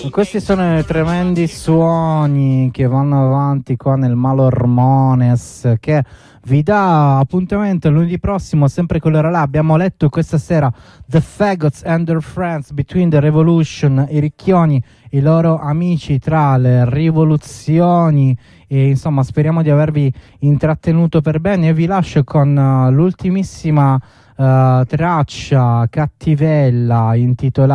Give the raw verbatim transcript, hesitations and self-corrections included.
Questi sono i tremendi suoni che vanno avanti qua nel Malormones, che vi dà appuntamento lunedì prossimo sempre quell'ora là. Abbiamo letto questa sera The Faggots and Their Friends Between the Revolution, i ricchioni, i loro amici tra le rivoluzioni, e insomma speriamo di avervi intrattenuto per bene, e vi lascio con uh, l'ultimissima uh, traccia cattivella intitolata